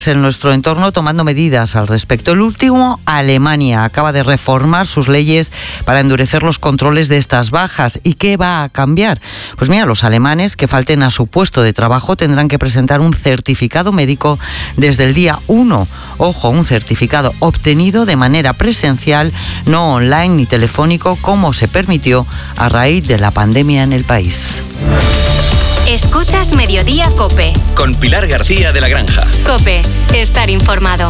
en nuestro entorno tomando medidas al respecto. El último, Alemania, acaba de reformar sus leyes para endurecer los controles de estas bajas. ¿Y qué va a cambiar? Pues mira, los alemanes que falten a su puesto de trabajo tendrán que presentar un certificado médico desde el día 1. Ojo, un certificado obtenido de manera presencial, no online ni telefónico, como se permitió a raíz de la pandemia en el país. Escuchas Mediodía COPE. Con Pilar García de la Granja. COPE, estar informado.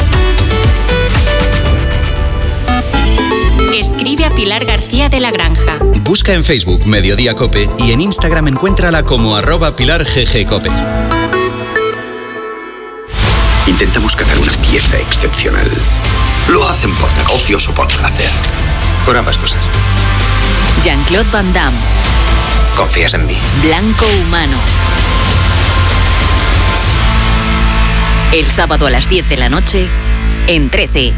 Escribe a Pilar García de la Granja. Busca en Facebook Mediodía COPE y en Instagram encuéntrala como @PilarGGCOPE. Intentamos cazar una pieza excepcional. Lo hacen por negocios o por placer. Por ambas cosas. Jean-Claude Van Damme. ¿Confías en mí? Blanco Humano. El sábado a las 10 de la noche, en 13.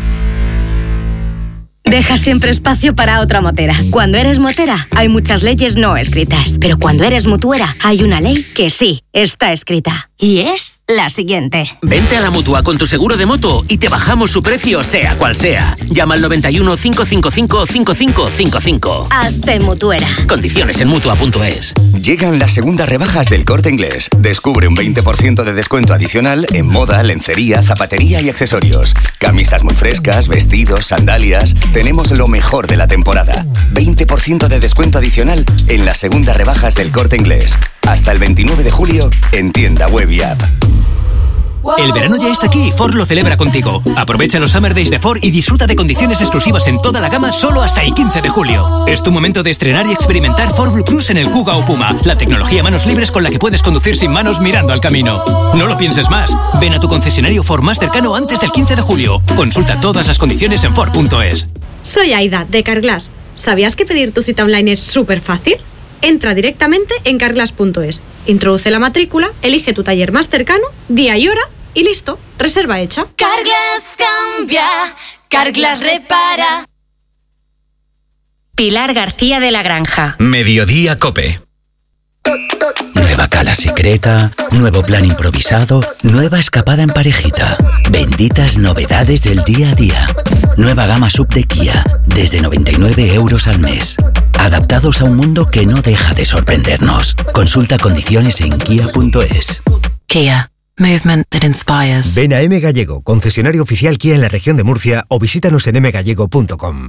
Deja siempre espacio para otra motera. Cuando eres motera, hay muchas leyes no escritas. Pero cuando eres mutuera, hay una ley que sí está escrita. Y es la siguiente. Vente a la Mutua con tu seguro de moto y te bajamos su precio, sea cual sea. Llama al 91 555 5555. Hazte mutuera. Condiciones en Mutua.es. Llegan las segundas rebajas del Corte Inglés. Descubre un 20% de descuento adicional en moda, lencería, zapatería y accesorios. Camisas muy frescas, vestidos, sandalias. Tenemos lo mejor de la temporada. 20% de descuento adicional en las segundas rebajas del Corte Inglés. Hasta el 29 de julio en tienda web y app. El verano ya está aquí y Ford lo celebra contigo. Aprovecha los Summer Days de Ford y disfruta de condiciones exclusivas en toda la gama solo hasta el 15 de julio. Es tu momento de estrenar y experimentar Ford Blue Cruise en el Kuga o Puma, la tecnología manos libres con la que puedes conducir sin manos mirando al camino. No lo pienses más. Ven a tu concesionario Ford más cercano antes del 15 de julio. Consulta todas las condiciones en Ford.es. Soy Aida, de Carglass. ¿Sabías que pedir tu cita online es súper fácil? Entra directamente en carglass.es, introduce la matrícula, elige tu taller más cercano, día y hora y listo, reserva hecha. Carglass cambia, Carglass repara. Pilar García de la Granja. Mediodía COPE. Nueva cala secreta, nuevo plan improvisado, nueva escapada en parejita. Benditas novedades del día a día. Nueva gama sub de Kia, desde 99 euros al mes. Adaptados a un mundo que no deja de sorprendernos. Consulta condiciones en kia.es. Kia. Movement that inspires. Ven a M Gallego, concesionario oficial Kia en la región de Murcia, o visítanos en mgallego.com.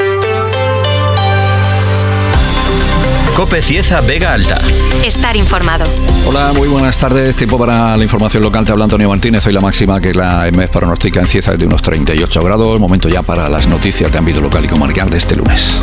COPE Cieza Vega Alta. Estar informado. Hola, muy buenas tardes. Tiempo para la información local. Te habla Antonio Martínez. Hoy la máxima que la EMET pronostica en Cieza es de unos 38 grados. Momento ya para las noticias de ámbito local y comarcal de este lunes.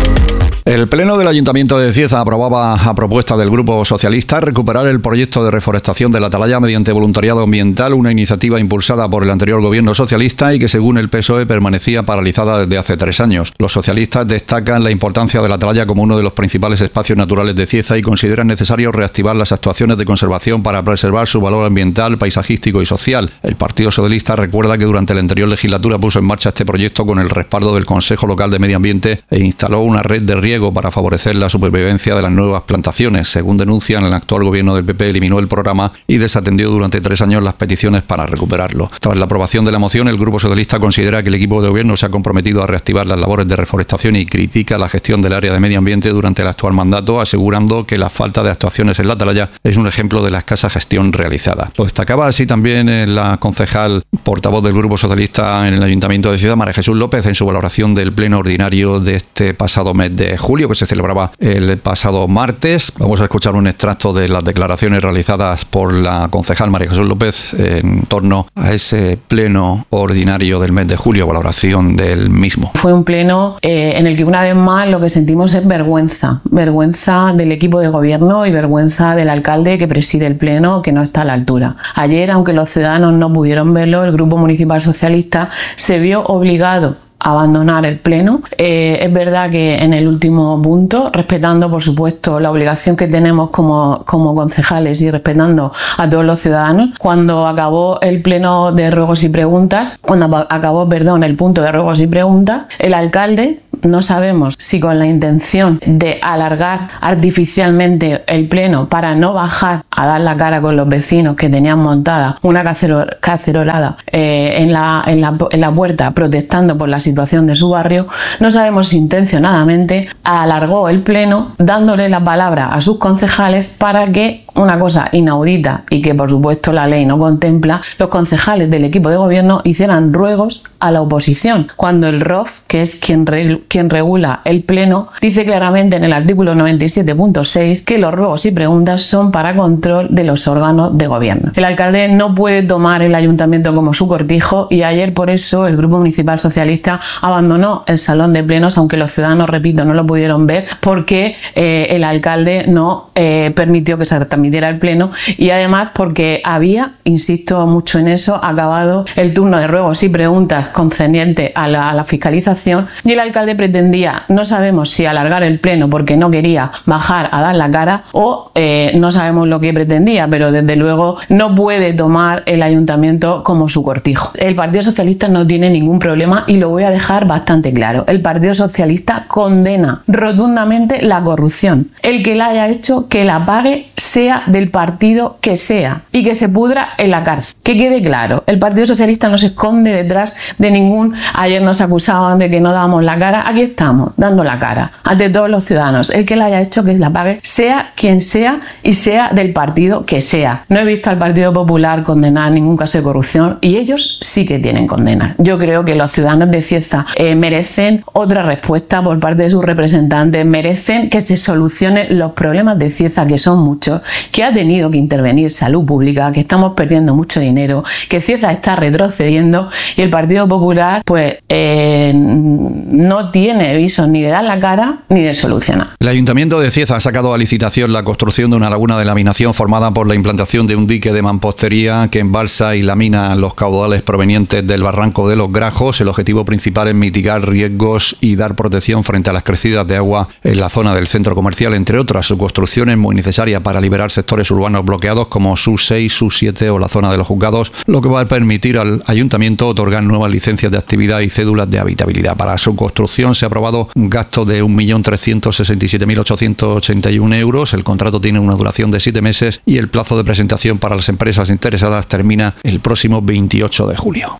El Pleno del Ayuntamiento de Cieza aprobaba a propuesta del Grupo Socialista recuperar el proyecto de reforestación de la atalaya mediante voluntariado ambiental, una iniciativa impulsada por el anterior gobierno socialista y que según el PSOE permanecía paralizada desde hace 3 años. Los socialistas destacan la importancia de la atalaya como uno de los principales espacios naturales de Cieza y consideran necesario reactivar las actuaciones de conservación para preservar su valor ambiental, paisajístico y social. El Partido Socialista recuerda que durante la anterior legislatura puso en marcha este proyecto con el respaldo del Consejo Local de Medio Ambiente e instaló una red de riego para favorecer la supervivencia de las nuevas plantaciones. Según denuncian, el actual gobierno del PP eliminó el programa y desatendió durante 3 años las peticiones para recuperarlo. Tras la aprobación de la moción, el Grupo Socialista considera que el equipo de gobierno se ha comprometido a reactivar las labores de reforestación y critica la gestión del área de medio ambiente durante el actual mandato, asegurando que la falta de actuaciones en la atalaya es un ejemplo de la escasa gestión realizada. Lo destacaba así también la concejal portavoz del Grupo Socialista en el Ayuntamiento de Ciudad, María Jesús López, en su valoración del pleno ordinario de este pasado mes de julio, que se celebraba el pasado martes. Vamos a escuchar un extracto de las declaraciones realizadas por la concejal María Jesús López en torno a ese pleno ordinario del mes de julio, valoración del mismo. Fue un pleno en el que una vez más lo que sentimos es vergüenza del equipo de gobierno y vergüenza del alcalde que preside el pleno, que no está a la altura. Ayer, aunque los ciudadanos no pudieron verlo, el Grupo Municipal Socialista se vio obligado abandonar el pleno. Es verdad que en el último punto, respetando por supuesto la obligación que tenemos como concejales y respetando a todos los ciudadanos, cuando acabó el pleno de ruegos y preguntas, el punto de ruegos y preguntas, el alcalde no sabemos si con la intención de alargar artificialmente el pleno para no bajar a dar la cara con los vecinos que tenían montada una cacerolada en la puerta protestando por la situación de su barrio, no sabemos si intencionadamente alargó el pleno dándole la palabra a sus concejales para que, una cosa inaudita y que por supuesto la ley no contempla, los concejales del equipo de gobierno hicieran ruegos a la oposición, cuando el ROF, que es quien regula el pleno, dice claramente en el artículo 97.6 que los ruegos y preguntas son para control de los órganos de gobierno. El alcalde no puede tomar el ayuntamiento como su cortijo y ayer por eso el Grupo Municipal Socialista abandonó el salón de plenos, aunque los ciudadanos, repito, no lo pudieron ver porque el alcalde no permitió que se transmitiera el pleno y además porque había, insisto mucho en eso, acabado el turno de ruegos y preguntas concerniente a la fiscalización y el alcalde pretendía, no sabemos si alargar el pleno porque no quería bajar a dar la cara o no sabemos lo que pretendía, pero desde luego no puede tomar el ayuntamiento como su cortijo. El Partido Socialista no tiene ningún problema y lo voy a dejar bastante claro. El Partido Socialista condena rotundamente la corrupción. El que la haya hecho, que la pague, sea del partido que sea y que se pudra en la cárcel. Que quede claro, el Partido Socialista no se esconde detrás de ningún... Ayer nos acusaban de que no dábamos la cara, aquí estamos, dando la cara ante todos los ciudadanos. El que la haya hecho, que la pague, sea quien sea y sea del partido que sea. No he visto al Partido Popular condenar ningún caso de corrupción y ellos sí que tienen condena. Yo creo que los ciudadanos de Cieza merecen otra respuesta por parte de sus representantes, merecen que se solucionen los problemas de Cieza, que son muchos, que ha tenido que intervenir salud pública, que estamos perdiendo mucho dinero, que Cieza está retrocediendo y el Partido Popular pues no tiene visos ni de dar la cara ni de solucionar. El Ayuntamiento de Cieza ha sacado a licitación la construcción de una laguna de laminación formada por la implantación de un dique de mampostería que embalsa y lamina los caudales provenientes del barranco de los Grajos. El objetivo principal es mitigar riesgos y dar protección frente a las crecidas de agua en la zona del centro comercial, entre otras. Su construcción es muy necesaria para liberar sectores urbanos bloqueados como SU6, SU7 o la zona de los juzgados, lo que va a permitir al Ayuntamiento otorgar nuevas licencias de actividad y cédulas de habitabilidad. Para su construcción se ha aprobado un gasto de 1.367.881 euros. El contrato tiene una duración de 7 meses y el plazo de presentación para las empresas interesadas termina el próximo 28 de julio.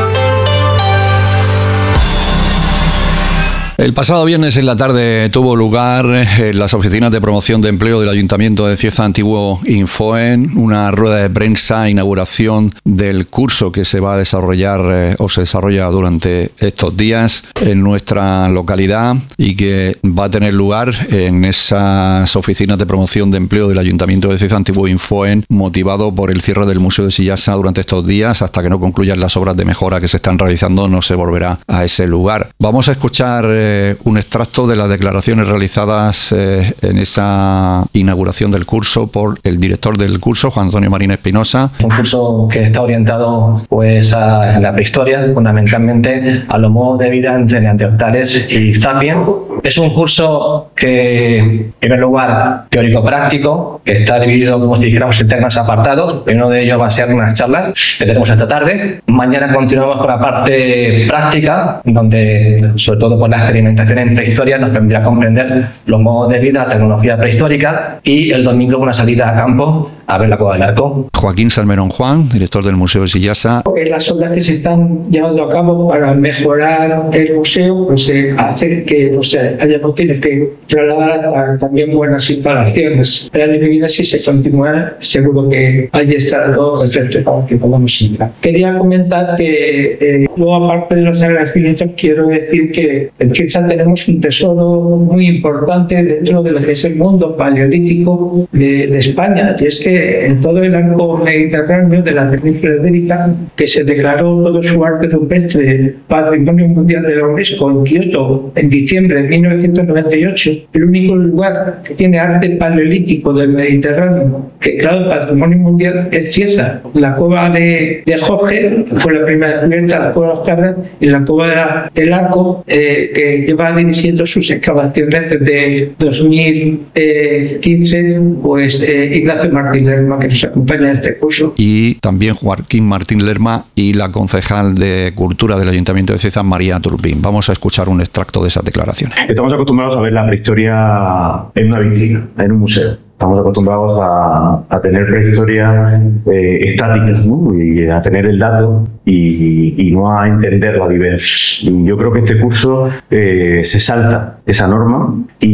El pasado viernes en la tarde tuvo lugar en las oficinas de promoción de empleo del Ayuntamiento de Cieza Antiguo Infoen una rueda de prensa, inauguración del curso que se va a desarrollar o se desarrolla durante estos días en nuestra localidad y que va a tener lugar en esas oficinas de promoción de empleo del Ayuntamiento de Cieza Antiguo Infoen, motivado por el cierre del Museo de Sillasa durante estos días. Hasta que no concluyan las obras de mejora que se están realizando, no se volverá a ese lugar. Vamos a escuchar un extracto de las declaraciones realizadas en esa inauguración del curso por el director del curso, Juan Antonio Marín Espinosa. Un curso que está orientado pues a la prehistoria, fundamentalmente a los modos de vida entre neandertales y sapiens. Es un curso que, en primer lugar, teórico-práctico, que está dividido, como si dijéramos, en temas apartados. Uno de ellos va a ser unas charlas que tenemos esta tarde. Mañana continuamos con la parte práctica, donde, sobre todo por la experimentación en prehistoria, nos permitirá comprender los modos de vida, la tecnología prehistórica, y el domingo una salida a campo a ver la Cueva del Arco. Joaquín Salmerón Juan, director del Museo de Sillasa. Las obras que se están llevando a cabo para mejorar el museo, pues hacer que hayamos tenido que trasladar también buenas instalaciones. Para definir si se continúa, seguro que ahí está lo perfecto para que podamos entrar. Quería comentar que luego, aparte de los agradecimientos, quiero decir que en Cieza tenemos un tesoro muy importante dentro de lo que es el mundo paleolítico de España, y es que en todo el arco mediterráneo de la península ibérica, que se declaró todo su arte rupestre Patrimonio Mundial de la UNESCO en Kioto en diciembre de 1998, el único lugar que tiene arte paleolítico del Mediterráneo declarado Patrimonio Mundial es Cieza. La cueva de Jorge, que fue la primera descubierta, la cueva de las Cabras, y la cueva del Arco, que lleva dirigiendo sus excavaciones desde 2015, pues Ignacio Martín Lerma, que nos acompaña en este curso. Y también Joaquín Martín Lerma y la concejal de Cultura del Ayuntamiento de Cieza, María Turbín. Vamos a escuchar un extracto de esas declaraciones. Estamos acostumbrados a ver la prehistoria en una vitrina, en un museo. Estamos acostumbrados a tener prehistoria estática, ¿no? Y a tener el dato y no a entender la vivencia. Y yo creo que este curso se salta esa norma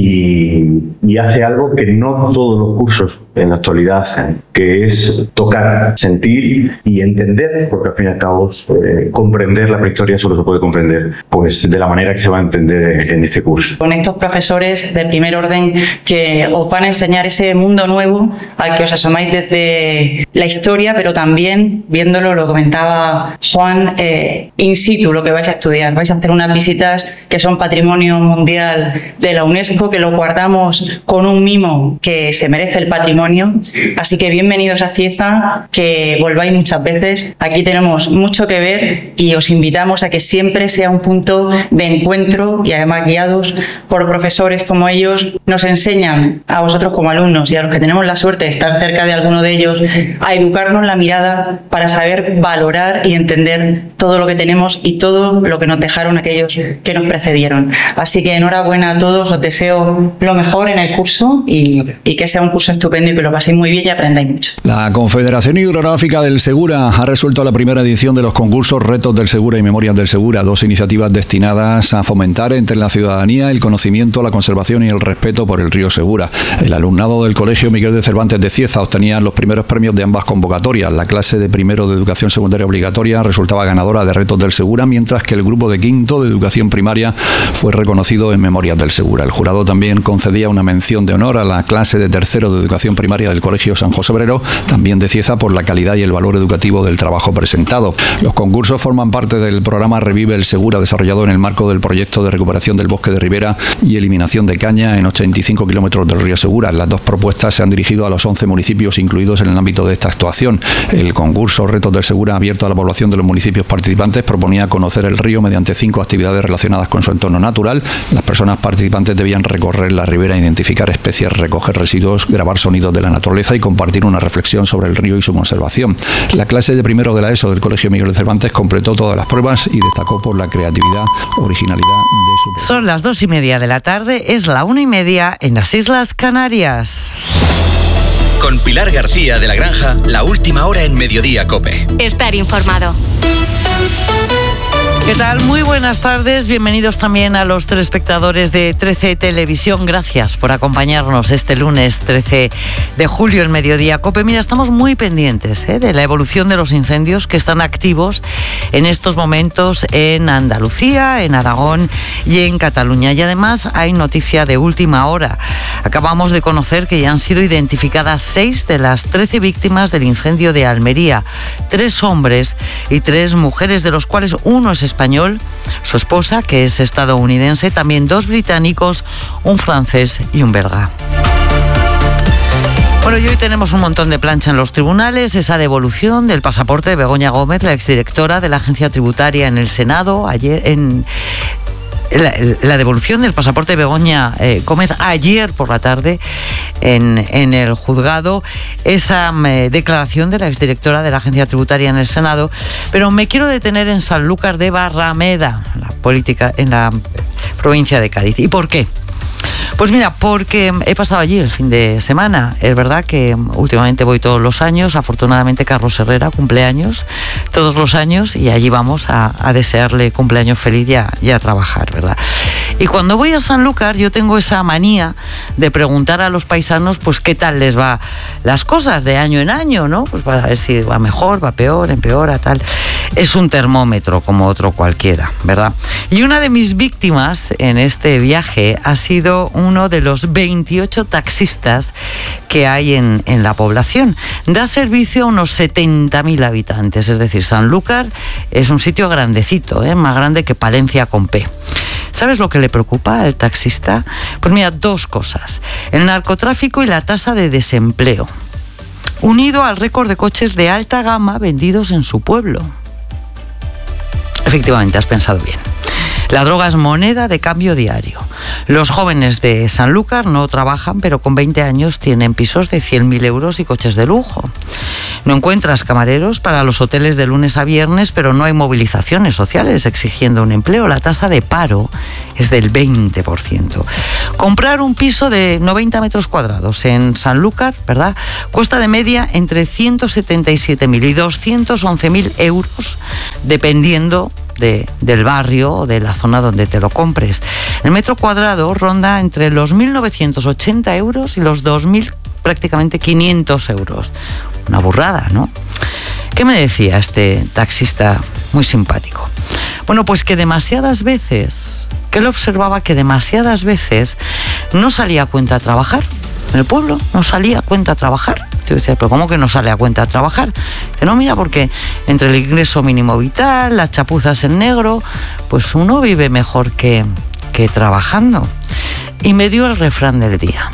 y hace algo que no todos los cursos en la actualidad hacen, que es tocar, sentir y entender, porque al fin y al cabo comprender la prehistoria solo se puede comprender pues de la manera que se va a entender en este curso. Con estos profesores de primer orden que os van a enseñar ese mundo nuevo al que os asomáis desde la historia, pero también viéndolo, lo comentaba Juan, in situ, lo que vais a estudiar. Vais a hacer unas visitas que son patrimonio mundial de la UNESCO, que lo guardamos con un mimo que se merece el patrimonio. Así que bienvenidos a Cieza, que volváis muchas veces. Aquí tenemos mucho que ver y os invitamos a que siempre sea un punto de encuentro y además guiados por profesores como ellos. Nos enseñan a vosotros como alumnos y a los que tenemos la suerte de estar cerca de alguno de ellos a educarnos la mirada para saber valorar y entender todo lo que tenemos y todo lo que nos dejaron aquellos que nos precedieron. Así que enhorabuena a todos, os deseo lo mejor en el curso y que sea un curso estupendo y que lo paséis muy bien y aprendáis mucho. La Confederación Hidrográfica del Segura ha resuelto la primera edición de los concursos Retos del Segura y Memorias del Segura, dos iniciativas destinadas a fomentar entre la ciudadanía el conocimiento, la conservación y el respeto por el río Segura. El alumnado del Colegio Miguel de Cervantes de Cieza obtenía los primeros premios de ambas convocatorias. La clase de primero de Educación Secundaria Obligatoria resultaba ganadora de Retos del Segura, mientras que el grupo de quinto de Educación Primaria fue reconocido en Memorias del Segura. El jurado también concedía una mención de honor a la clase de tercero de Educación Primaria del Colegio San José Obrero, también de Cieza, por la calidad y el valor educativo del trabajo presentado. Los concursos forman parte del programa Revive el Segura, desarrollado en el marco del proyecto de recuperación del bosque de ribera y eliminación de caña en 85 kilómetros del río Segura. Las dos propuestas se han dirigido a los 11 municipios incluidos en el ámbito de esta actuación. El concurso Retos del Segura, abierto a la población de los municipios participantes, proponía conocer el río mediante 5 actividades relacionadas con su entorno natural. Las personas participantes debían recorrer la ribera, identificar especies, recoger residuos, grabar sonidos de la naturaleza y compartir una reflexión sobre el río y su conservación. La clase de primero de la ESO del Colegio Miguel de Cervantes completó todas las pruebas y destacó por la creatividad, originalidad de su... Son las 2:30 de la tarde, es la 1:30 en las Islas Canarias. Con Pilar García de la Granja, la última hora en Mediodía COPE. Estar informado. ¿Qué tal? Muy buenas tardes. Bienvenidos también a los telespectadores de 13 Televisión. Gracias por acompañarnos este lunes 13 de julio en Mediodía COPE. Mira, estamos muy pendientes de la evolución de los incendios que están activos en estos momentos en Andalucía, en Aragón y en Cataluña. Y además hay noticia de última hora. Acabamos de conocer que ya han sido identificadas 6 de las 13 víctimas del incendio de Almería. 3 hombres y 3 mujeres, de los cuales uno es español, su esposa, que es estadounidense, también 2 británicos, un francés y un belga. Bueno, y hoy tenemos un montón de plancha en los tribunales. Esa devolución del pasaporte de Begoña Gómez, la exdirectora de la Agencia Tributaria, en el Senado, ayer la devolución del pasaporte de Begoña Gómez ayer por la tarde en el juzgado, esa declaración de la exdirectora de la Agencia Tributaria en el Senado. Pero me quiero detener en Sanlúcar de Barrameda, en la provincia de Cádiz. ¿Y por qué? Pues mira, porque he pasado allí el fin de semana. Es verdad que últimamente voy todos los años. Afortunadamente Carlos Herrera cumple años todos los años y allí vamos a desearle cumpleaños feliz y a trabajar, ¿verdad? Y cuando voy a Sanlúcar yo tengo esa manía de preguntar a los paisanos pues qué tal les va las cosas de año en año, ¿no? Pues para ver si va mejor, va peor, empeora, tal. Es un termómetro como otro cualquiera, ¿verdad? Y una de mis víctimas en este viaje ha sido uno de los 28 taxistas que hay en la población. Da servicio a unos 70.000 habitantes, es decir, Sanlúcar es un sitio grandecito, más grande que Palencia con P. ¿Sabes lo que le preocupa al taxista? Pues mira, 2 cosas: el narcotráfico y la tasa de desempleo, unido al récord de coches de alta gama vendidos en su pueblo. Efectivamente, has pensado bien. La droga es moneda de cambio diario. Los jóvenes de Sanlúcar no trabajan, pero con 20 años tienen pisos de 100.000 euros y coches de lujo. No encuentras camareros para los hoteles de lunes a viernes, pero no hay movilizaciones sociales exigiendo un empleo. La tasa de paro es del 20%. Comprar un piso de 90 metros cuadrados en Sanlúcar, ¿verdad?, cuesta de media entre 177.000 y 211.000 euros, dependiendo del barrio o de la zona donde te lo compres. El metro cuadrado ronda entre los 1.980 euros y los 2.000, prácticamente 500 euros. Una burrada, ¿no? ¿Qué me decía este taxista muy simpático? Bueno, pues que demasiadas veces, que él observaba que demasiadas veces no salía a cuenta a trabajar. En el pueblo no salía a cuenta a trabajar. Yo decía, pero ¿cómo que no sale a cuenta a trabajar? Que no, mira, porque entre el ingreso mínimo vital, las chapuzas en negro, pues uno vive mejor que trabajando. Y me dio el refrán del día: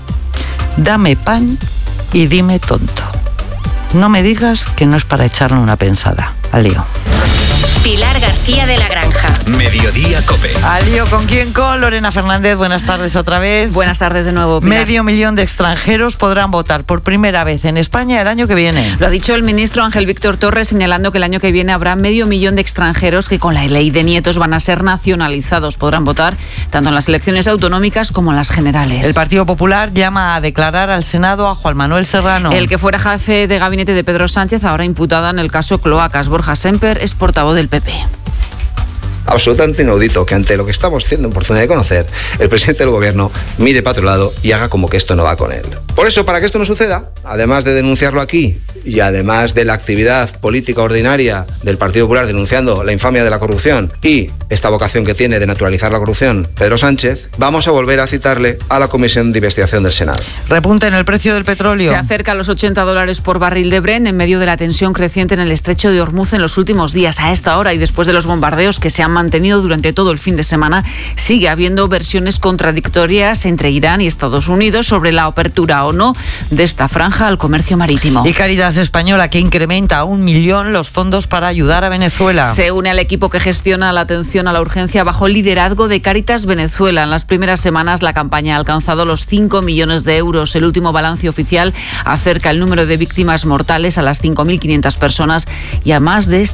dame pan y dime tonto. No me digas que no es para echarle una pensada. Al lío. Pilar García de la Granja. Mediodía COPE. Al lío, ¿con quién? Con Lorena Fernández. Buenas tardes otra vez. Buenas tardes de nuevo, Pilar. 500.000 de extranjeros podrán votar por primera vez en España el año que viene. Lo ha dicho el ministro Ángel Víctor Torres, señalando que el año que viene habrá 500.000 de extranjeros que con la ley de nietos van a ser nacionalizados. Podrán votar tanto en las elecciones autonómicas como en las generales. El Partido Popular llama a declarar al Senado a Juan Manuel Serrano. El que fuera jefe de gabinete de Pedro Sánchez, ahora imputada en el caso Cloacas. Borja Semper es portavoz del PP. Absolutamente inaudito que ante lo que estamos teniendo oportunidad de conocer, el presidente del gobierno mire para otro lado y haga como que esto no va con él. Por eso, para que esto no suceda, además de denunciarlo aquí y además de la actividad política ordinaria del Partido Popular denunciando la infamia de la corrupción y esta vocación que tiene de naturalizar la corrupción Pedro Sánchez, vamos a volver a citarle a la Comisión de Investigación del Senado. Repunte en el precio del petróleo. Se acerca a los $80 por barril de Brent en medio de la tensión creciente en el estrecho de Hormuz en los últimos días. A esta hora y después de los bombardeos que se han mantenido durante todo el fin de semana, sigue habiendo versiones contradictorias entre Irán y Estados Unidos sobre la apertura o no de esta franja al comercio marítimo. Y Cáritas Española, que incrementa a 1 millón los fondos para ayudar a Venezuela. Se une al equipo que gestiona la atención a la urgencia bajo el liderazgo de Cáritas Venezuela. En las primeras semanas la campaña ha alcanzado los 5 millones de euros. El último balance oficial acerca el número de víctimas mortales a las 5.500 personas y a más de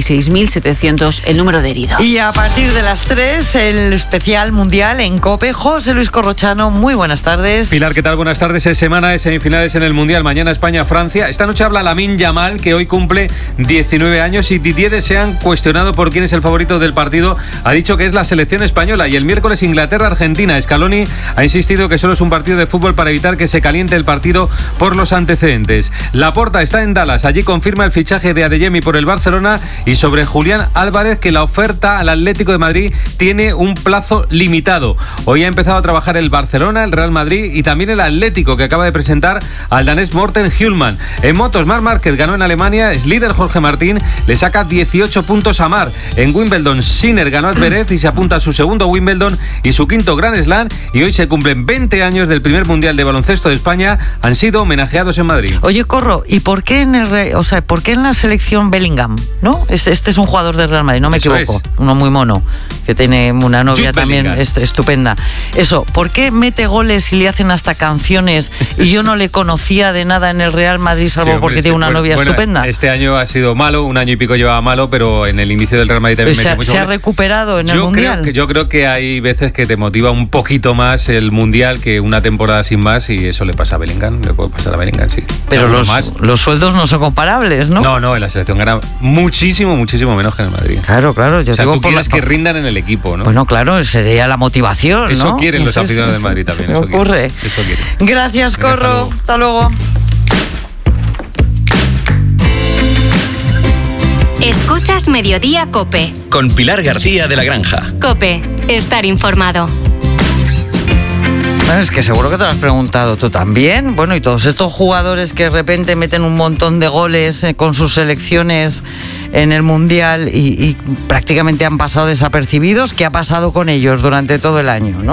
16.700 el número de heridos. Y a partir de las 3, el especial mundial en COPE. José Luis Corrochano, muy buenas tardes. Pilar, ¿qué tal? Buenas tardes. Es semana de semifinales en el mundial. Mañana España-Francia. Esta noche habla Lamine Yamal, que hoy cumple 19 años, y Didier Deschamps, cuestionado por quién es el favorito del partido, ha dicho que es la selección española. Y el miércoles Inglaterra-Argentina. Scaloni ha insistido que solo es un partido de fútbol para evitar que se caliente el partido por los antecedentes. Laporta está en Dallas. Allí confirma el fichaje de Adeyemi por el Barcelona, y sobre Julián Álvarez, que la oferta al Atlético de Madrid tiene un plazo limitado. Hoy ha empezado a trabajar el Barcelona, el Real Madrid y también el Atlético, que acaba de presentar al danés Morten Hjulman. En motos, Marc Márquez ganó en Alemania, es líder Jorge Martín, le saca 18 puntos a Mar. En Wimbledon, Sinner ganó a Zverev y se apunta a su segundo Wimbledon y su quinto Grand Slam, y hoy se cumplen 20 años del primer Mundial de Baloncesto de España. Han sido homenajeados en Madrid. Oye, Corro, ¿y por qué por qué en la selección Bellingham, no? Este es un jugador de Real Madrid, no me equivoco, uno muy mono, que tiene una novia también estupenda. Eso, ¿por qué mete goles y le hacen hasta canciones y yo no le conocía de nada en el Real Madrid, salvo porque tiene una novia estupenda? Este año ha sido malo, un año y pico llevaba malo, pero en el inicio del Real Madrid también metió mucho. ¿Se ha recuperado en el Mundial? Yo creo que hay veces que te motiva un poquito más el Mundial que una temporada sin más, y eso le pasa a Bellingham, le puede pasar a Bellingham, sí. Pero los sueldos no son comparables, ¿no? No, en la selección gana muchísimo menos que en el Madrid. Claro. Yo digo, tú quieres que rindan en el equipo, ¿no? Pues no, claro, sería la motivación, ¿no? Eso quieren los aficionados del Madrid también. Eso ocurre. Eso quieren. Gracias, Corro. Hasta luego. Escuchas Mediodía COPE. Con Pilar García de la Granja. COPE, estar informado. Bueno, es que seguro que te lo has preguntado tú también. Bueno, y todos estos jugadores que de repente meten un montón de goles con sus selecciones en el Mundial y prácticamente han pasado desapercibidos, ¿qué ha pasado con ellos durante todo el año, no?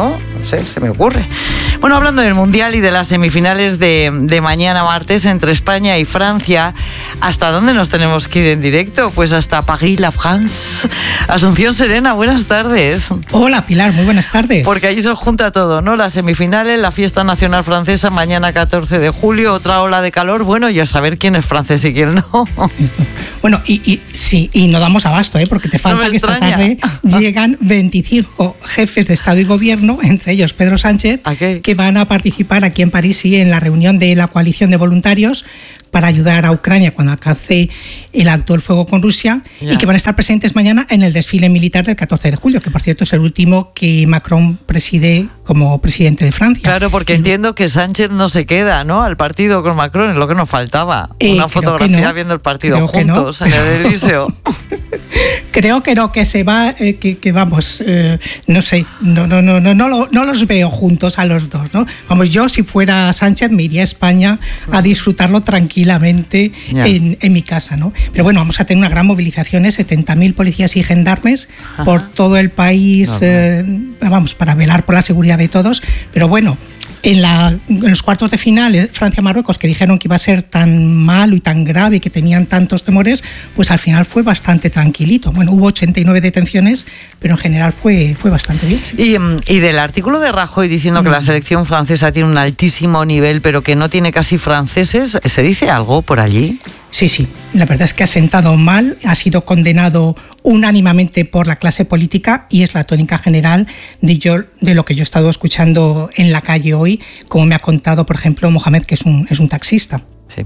No sé, se me ocurre. Bueno, hablando del Mundial y de las semifinales de mañana martes entre España y Francia, ¿hasta dónde nos tenemos que ir en directo? Pues hasta París, la France. Asunción Serena, buenas tardes. Hola Pilar, muy buenas tardes. Porque allí se junta todo, ¿no? Las semifinales, la fiesta nacional francesa mañana 14 de julio, otra ola de calor, bueno, y a saber quién es francés y quién no. Bueno, y no damos abasto, porque te falta que esta tarde llegan 25 jefes de Estado y Gobierno, entre ellos Pedro Sánchez, que van a participar aquí en París y en la reunión de la coalición de voluntarios para ayudar a Ucrania cuando alcance el alto el fuego con Rusia, y que van a estar presentes mañana en el desfile militar del 14 de julio, que por cierto es el último que Macron preside como presidente de Francia. Claro, porque entiendo que Sánchez no se queda, ¿no?, al partido con Macron, es lo que nos faltaba. Una fotografía viendo el partido juntos en el Elíseo. Creo que no, que se va, vamos, no sé, no los veo juntos a los dos, ¿no? Vamos, yo si fuera Sánchez me iría a España a disfrutarlo tranquilamente en mi casa, ¿no? Pero bueno, vamos a tener una gran movilización, 70.000 policías y gendarmes por todo el país, vamos, para velar por la seguridad de todos, pero bueno, en los cuartos de final, Francia-Marruecos, que dijeron que iba a ser tan malo y tan grave, que tenían tantos temores, pues al final fue bastante tranquilito. Bueno, hubo 89 detenciones, pero en general fue bastante bien. Sí. Y del artículo de Rajoy diciendo que la selección francesa tiene un altísimo nivel, pero que no tiene casi franceses, ¿se dice algo por allí? Sí, la verdad es que ha sentado mal, ha sido condenado unánimemente por la clase política y es la tónica general de lo que yo he estado escuchando en la calle hoy, como me ha contado, por ejemplo, Mohamed, que es un taxista. Sí.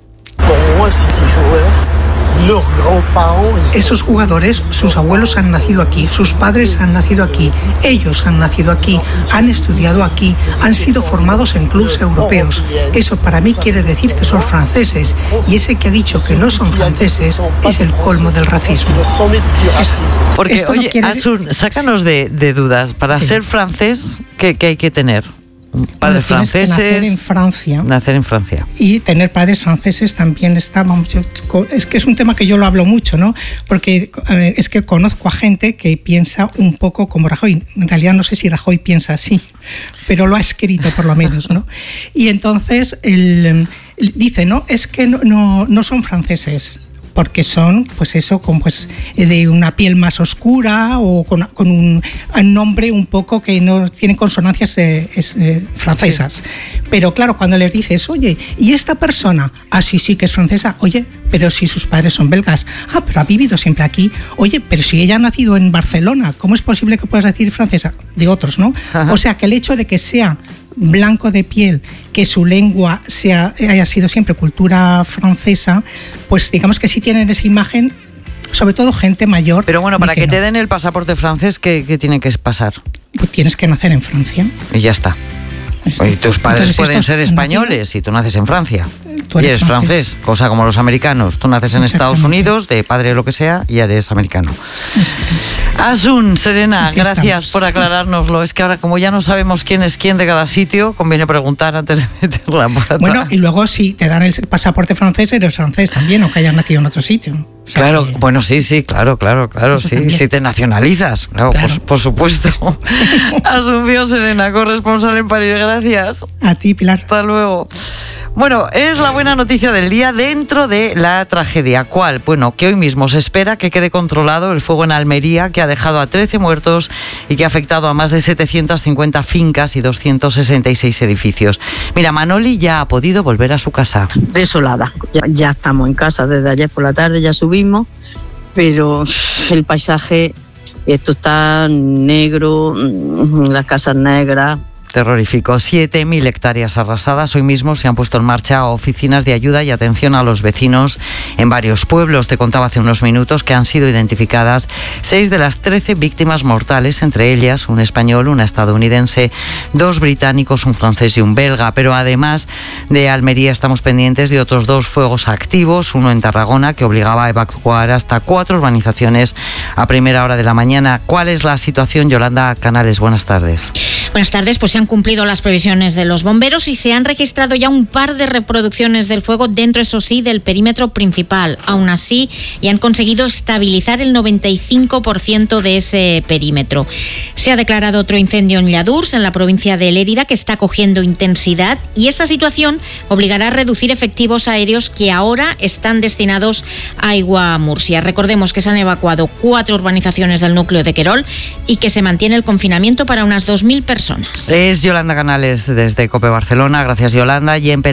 Esos jugadores, sus abuelos han nacido aquí, sus padres han nacido aquí, ellos han nacido aquí, han estudiado aquí, han sido formados en clubes europeos. Eso para mí quiere decir que son franceses, y ese que ha dicho que no son franceses es el colmo del racismo. Porque, oye, Asun, sácanos de dudas. Para ser francés, ¿qué hay que tener? Padres franceses. Nacer en Francia. Nacer en Francia. Y tener padres franceses también está, vamos, es que es un tema que yo lo hablo mucho, ¿no? Porque es que conozco a gente que piensa un poco como Rajoy. En realidad no sé si Rajoy piensa así, pero lo ha escrito por lo menos, ¿no? Y entonces él dice, ¿no? Es que no son franceses, porque son, pues eso, de una piel más oscura o con un nombre un poco que no tiene consonancias francesas. Sí. Pero claro, cuando les dices, oye, ¿y esta persona? Ah, sí que es francesa. Oye, pero si sus padres son belgas. Ah, pero ha vivido siempre aquí. Oye, pero si ella ha nacido en Barcelona, ¿cómo es posible que puedas decir francesa? De otros, ¿no? Ajá. O sea, que el hecho de que sea blanco de piel, que su lengua haya sido siempre cultura francesa, pues digamos que sí tienen esa imagen, sobre todo gente mayor. Pero bueno, para que te den el pasaporte francés, ¿qué tiene que pasar? Pues tienes que nacer en Francia. Y ya está. Y tus padres pueden ser españoles y tú naces en Francia. Y eres francés, cosa como los americanos. Tú naces en Estados Unidos, de padre lo que sea, y eres americano. Asun, Serena, así gracias estamos por aclarárnoslo. Es que ahora, como ya no sabemos quién es quién de cada sitio, conviene preguntar antes de meter la pata. Bueno, y luego si te dan el pasaporte francés, eres francés también, aunque hayas nacido en otro sitio. O sea, claro, bueno, sí, claro, sí, si te nacionalizas, claro. Por supuesto. Asunción Serena, corresponsal en París, gracias. A ti, Pilar. Hasta luego. Bueno, es la buena noticia del día dentro de la tragedia. ¿Cuál? Bueno, que hoy mismo se espera que quede controlado el fuego en Almería, que ha dejado a 13 muertos y que ha afectado a más de 750 fincas y 266 edificios. Mira, Manoli ya ha podido volver a su casa. Desolada. Ya estamos en casa desde ayer por la tarde, ya subimos, pero el paisaje, esto está negro, las casas negras. Terrorífico. 7.000 hectáreas arrasadas. Hoy mismo se han puesto en marcha oficinas de ayuda y atención a los vecinos en varios pueblos. Te contaba hace unos minutos que han sido identificadas 6 de las 13 víctimas mortales, entre ellas un español, una estadounidense, 2 británicos, un francés y un belga. Pero además de Almería estamos pendientes de otros 2 fuegos activos, uno en Tarragona que obligaba a evacuar hasta 4 urbanizaciones a primera hora de la mañana. ¿Cuál es la situación, Yolanda Canales? Buenas tardes. Buenas tardes. Pues se han cumplido las previsiones de los bomberos y se han registrado ya un par de reproducciones del fuego dentro, eso sí, del perímetro principal. Aún así, ya han conseguido estabilizar el 95% de ese perímetro. Se ha declarado otro incendio en Lladurs, en la provincia de Lérida, que está cogiendo intensidad, y esta situación obligará a reducir efectivos aéreos que ahora están destinados a Aigua Murcia. Recordemos que se han evacuado 4 urbanizaciones del núcleo de Querol y que se mantiene el confinamiento para unas 2.000 personas. Es Yolanda Canales desde COPE Barcelona. Gracias, Yolanda. Y en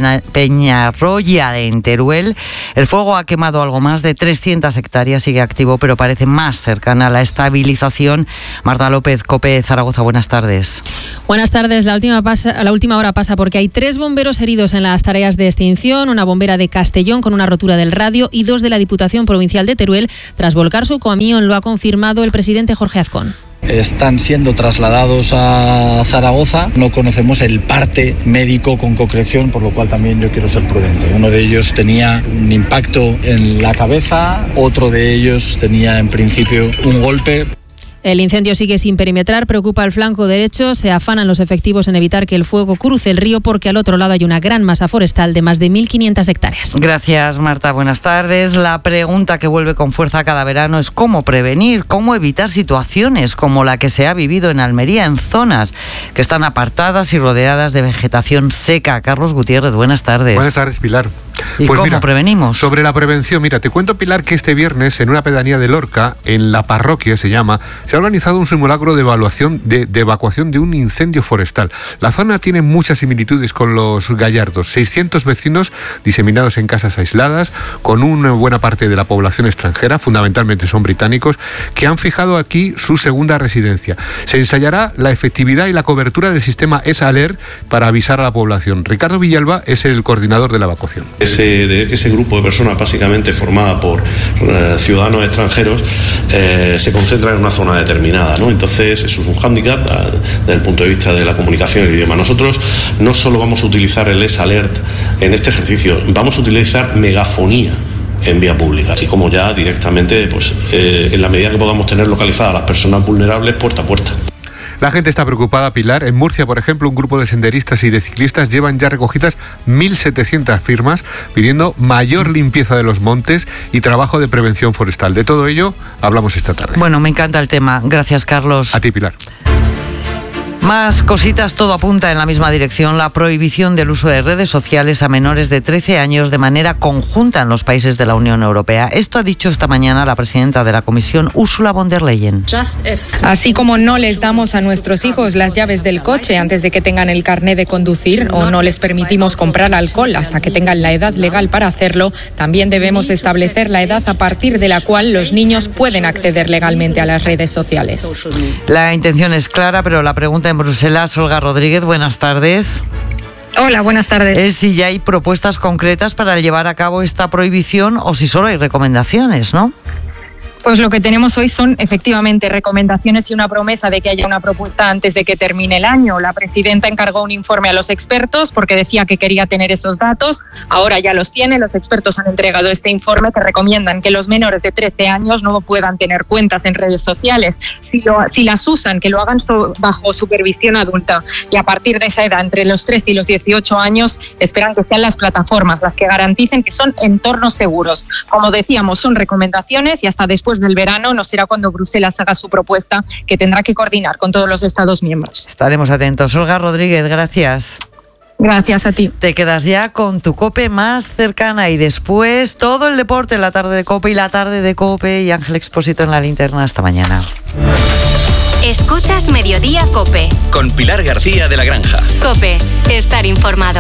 Peñarroya, en Teruel, el fuego ha quemado algo más de 300 hectáreas. Sigue activo, pero parece más cercana a la estabilización. Marta López, COPE Zaragoza, buenas tardes. Buenas tardes. La última hora pasa porque hay 3 bomberos heridos en las tareas de extinción, una bombera de Castellón con una rotura del radio y 2 de la Diputación Provincial de Teruel tras volcar su camión. Lo ha confirmado el presidente Jorge Azcón. Están siendo trasladados a Zaragoza. No conocemos el parte médico con concreción, por lo cual también yo quiero ser prudente. Uno de ellos tenía un impacto en la cabeza, otro de ellos tenía en principio un golpe. El incendio sigue sin perimetrar, preocupa el flanco derecho, se afanan los efectivos en evitar que el fuego cruce el río porque al otro lado hay una gran masa forestal de más de 1.500 hectáreas. Gracias, Marta, buenas tardes. La pregunta que vuelve con fuerza cada verano es cómo prevenir, cómo evitar situaciones como la que se ha vivido en Almería, en zonas que están apartadas y rodeadas de vegetación seca. Carlos Gutiérrez, buenas tardes. Buenas tardes, Pilar. ¿Y pues cómo prevenimos? Sobre la prevención, mira, te cuento, Pilar, que este viernes en una pedanía de Lorca, en la parroquia se llama, se ha organizado un simulacro de evacuación de un incendio forestal. La zona tiene muchas similitudes con los Gallardos. 600 vecinos diseminados en casas aisladas, con una buena parte de la población extranjera, fundamentalmente son británicos, que han fijado aquí su segunda residencia. Se ensayará la efectividad y la cobertura del sistema ESA-Alert para avisar a la población. Ricardo Villalba es el coordinador de la evacuación. Ese grupo de personas, básicamente formada por ciudadanos extranjeros, se concentra en una zona determinada, ¿no? Entonces eso es un hándicap desde el punto de vista de la comunicación y el idioma. Nosotros no solo vamos a utilizar el ESA-Alert en este ejercicio, vamos a utilizar megafonía en vía pública, así como ya directamente, pues en la medida que podamos tener localizadas a las personas vulnerables puerta a puerta. La gente está preocupada, Pilar. En Murcia, por ejemplo, un grupo de senderistas y de ciclistas llevan ya recogidas 1.700 firmas pidiendo mayor limpieza de los montes y trabajo de prevención forestal. De todo ello hablamos esta tarde. Bueno, me encanta el tema. Gracias, Carlos. A ti, Pilar. Más cositas, todo apunta en la misma dirección. La prohibición del uso de redes sociales a menores de 13 años de manera conjunta en los países de la Unión Europea. Esto ha dicho esta mañana la presidenta de la Comisión, Ursula von der Leyen. Así como no les damos a nuestros hijos las llaves del coche antes de que tengan el carné de conducir o no les permitimos comprar alcohol hasta que tengan la edad legal para hacerlo, también debemos establecer la edad a partir de la cual los niños pueden acceder legalmente a las redes sociales. La intención es clara, pero la pregunta en Bruselas, Olga Rodríguez, buenas tardes. Hola, buenas tardes. Es si ya hay propuestas concretas para llevar a cabo esta prohibición o si solo hay recomendaciones, ¿no? Pues lo que tenemos hoy son efectivamente recomendaciones y una promesa de que haya una propuesta antes de que termine el año. La presidenta encargó un informe a los expertos porque decía que quería tener esos datos. Ahora ya los tiene. Los expertos han entregado este informe que recomiendan que los menores de 13 años no puedan tener cuentas en redes sociales. Si las usan, que lo hagan bajo supervisión adulta. Y a partir de esa edad, entre los 13 y los 18 años, esperan que sean las plataformas las que garanticen que son entornos seguros. Como decíamos, son recomendaciones y hasta después del verano no será cuando Bruselas haga su propuesta, que tendrá que coordinar con todos los Estados miembros. Estaremos atentos. Olga Rodríguez, gracias. Gracias a ti. Te quedas ya con tu COPE más cercana y después todo el deporte en la tarde de COPE y la tarde de COPE y Ángel Expósito en la linterna. Hasta mañana. Escuchas Mediodía COPE. Con Pilar García de la Granja. COPE. Estar informado.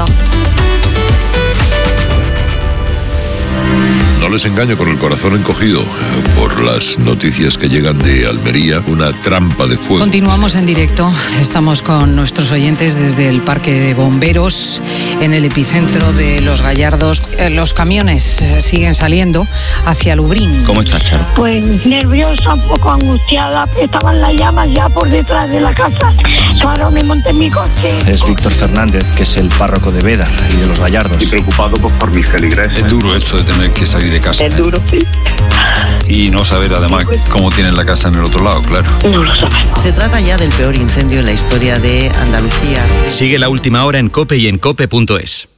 No les engaño con el corazón encogido por las noticias que llegan de Almería, una trampa de fuego. Continuamos en directo, estamos con nuestros oyentes desde el Parque de Bomberos, en el epicentro de Los Gallardos. Los camiones siguen saliendo hacia Lubrín. ¿Cómo estás, Charo? Pues nerviosa, un poco angustiada, estaban las llamas ya por detrás de la casa. Claro, me monté en mi coche. Es Víctor Fernández, que es el párroco de Veda y de Los Gallardos. Estoy preocupado por mis feligreses. Es duro esto de tener que salir de de casa. Es duro, sí. Y no saber además cómo tienen la casa en el otro lado, claro. No lo sabemos. Se trata ya del peor incendio en la historia de Andalucía. Sigue La Última Hora en COPE y en COPE.es.